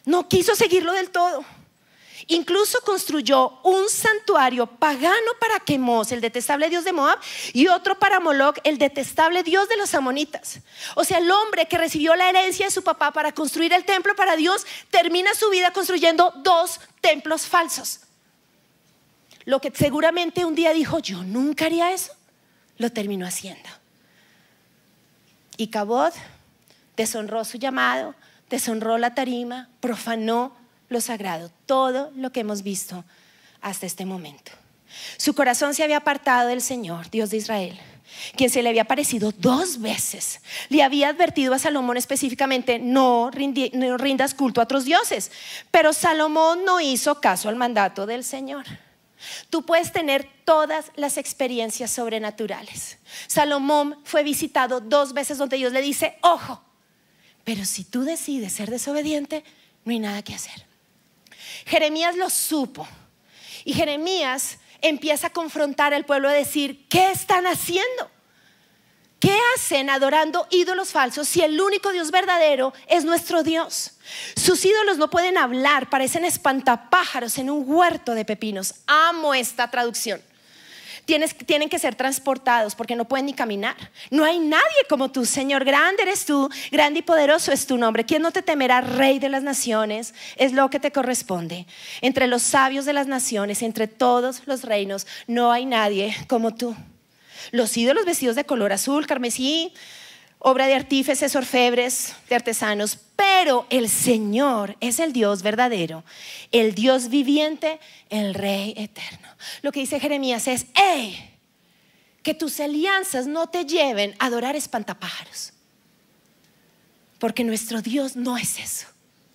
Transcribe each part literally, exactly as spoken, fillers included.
No quiso seguirlo del todo. Incluso construyó un santuario pagano para Quemos, el detestable dios de Moab, y otro para Moloc, el detestable dios de los amonitas. O sea, el hombre que recibió la herencia de su papá para construir el templo para Dios termina su vida construyendo dos templos falsos. Lo que seguramente un día dijo, yo nunca haría eso, lo terminó haciendo. Icabod deshonró su llamado, deshonró la tarima, profanó lo sagrado, todo lo que hemos visto hasta este momento. Su corazón se había apartado del Señor, Dios de Israel, quien se le había aparecido dos veces. Le había advertido a Salomón específicamente, no, rindi, no rindas culto a otros dioses. Pero Salomón no hizo caso al mandato del Señor. Tú puedes tener todas las experiencias sobrenaturales. Salomón fue visitado dos veces donde Dios le dice, ojo, pero si tú decides ser desobediente, no hay nada que hacer. Jeremías lo supo y Jeremías empieza a confrontar al pueblo, a decir, ¿qué están haciendo? ¿Qué hacen adorando ídolos falsos si el único Dios verdadero es nuestro Dios? Sus ídolos no pueden hablar, parecen espantapájaros en un huerto de pepinos. Amo esta traducción. Tienes, tienen que ser transportados porque no pueden ni caminar. No hay nadie como tú, Señor. Grande eres tú, grande y poderoso es tu nombre. ¿Quién no te temerá, Rey de las naciones? Es lo que te corresponde. Entre los sabios de las naciones, entre todos los reinos, no hay nadie como tú. Los ídolos vestidos de color azul, carmesí, obra de artífices, orfebres, de artesanos. Pero el Señor es el Dios verdadero, el Dios viviente, el Rey eterno. Lo que dice Jeremías es, hey, que tus alianzas no te lleven a adorar espantapájaros, porque nuestro Dios no es eso.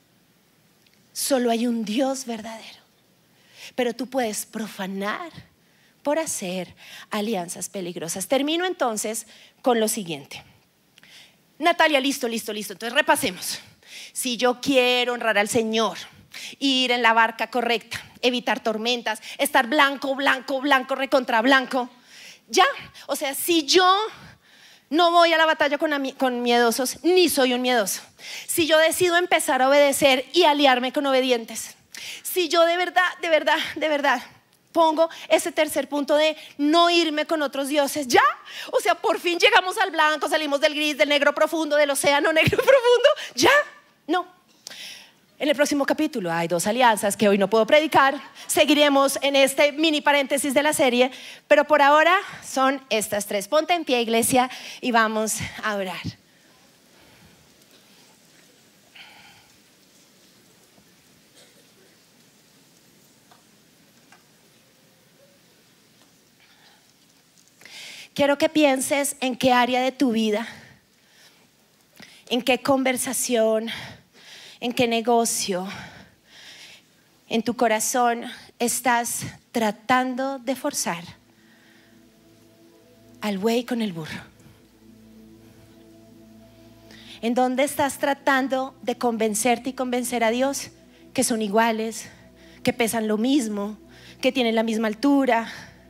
Solo hay un Dios verdadero. Pero tú puedes profanar por hacer alianzas peligrosas. Termino entonces con lo siguiente. Natalia, listo, listo, listo. Entonces repasemos. Si yo quiero honrar al Señor, ir en la barca correcta, evitar tormentas, estar blanco, blanco, blanco, recontra blanco, ya, o sea, si yo no voy a la batalla con, con miedosos, ni soy un miedoso. Si yo decido empezar a obedecer y aliarme con obedientes, si yo de verdad, de verdad, de verdad pongo ese tercer punto de no irme con otros dioses, ya, o sea, por fin llegamos al blanco, salimos del gris, del negro profundo, del océano negro profundo, ya, no. En el próximo capítulo hay dos alianzas que hoy no puedo predicar. Seguiremos en este mini paréntesis de la serie, pero por ahora son estas tres. Ponte en pie, iglesia, y vamos a orar. Quiero que pienses en qué área de tu vida, en qué conversación, en qué negocio, en tu corazón estás tratando de forzar al buey con el burro. En dónde estás tratando de convencerte y convencer a Dios que son iguales, que pesan lo mismo, que tienen la misma altura.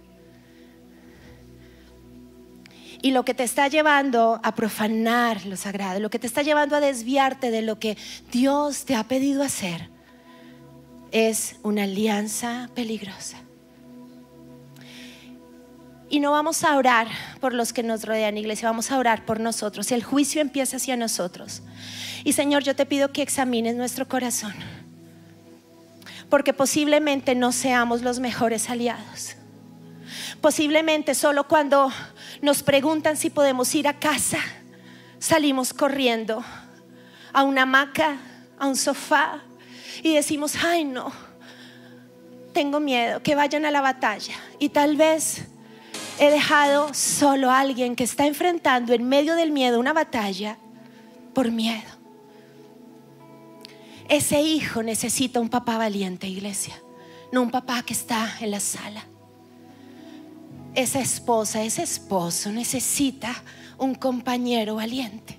Y lo que te está llevando a profanar lo sagrado, lo que te está llevando a desviarte de lo que Dios te ha pedido hacer, es una alianza peligrosa. Y no vamos a orar por los que nos rodean, iglesia, vamos a orar por nosotros. El juicio empieza hacia nosotros. Y Señor, yo te pido que examines nuestro corazón, porque posiblemente no seamos los mejores aliados. Posiblemente solo cuando nos preguntan si podemos ir a casa, salimos corriendo a una hamaca, a un sofá y decimos, ay no, tengo miedo, que vayan a la batalla. Y tal vez he dejado solo a alguien que está enfrentando en medio del miedo una batalla por miedo. Ese hijo necesita un papá valiente, iglesia, no un papá que está en la sala. Esa esposa, ese esposo necesita un compañero valiente.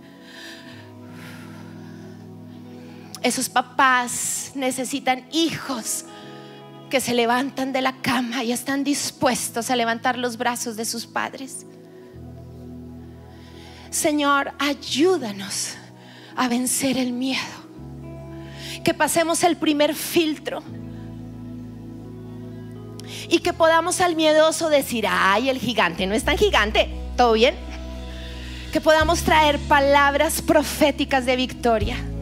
Esos papás necesitan hijos que se levantan de la cama y están dispuestos a levantar los brazos de sus padres. Señor, ayúdanos a vencer el miedo. que pasemos el primer filtro y que podamos al miedoso decir: ay, el gigante no es tan gigante, ¿todo bien? Que podamos traer palabras proféticas de victoria.